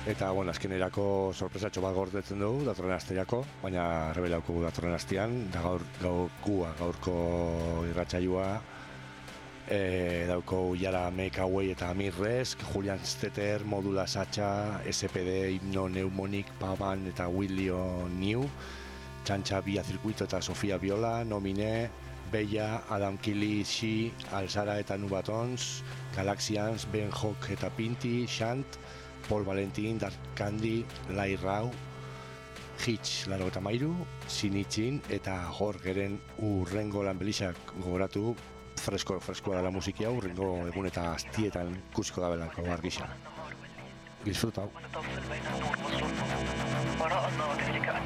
Eta, bueno, azkenerako sorpresatxo bat gordetzen dugu, datorren asterako, baina rebelauko datorren astean, da gaurko irratsaioa, dauko Jara Mekaway eta Amir Resk, Julian Stetter, Modula Sacha, SPD, Himno Neumonic, Pavan eta Willio New, Txantxa Bia Zirkuito eta Sofia Viola, Nomine, Bella, Adam Kili, Shi, Alzara eta Nubatons, Galaxians, Ben Hock eta Pinti, Shant, Paul Valentin, Dark Candy, Lai Rau, Hitch, Laro eta Mairu, Sinitzin eta Jorgeren urrengo lanbelizak gogoratu freskoa dela musiki hau, urrengo egun eta astietan ikusiko da belako argisa. Disfrutau.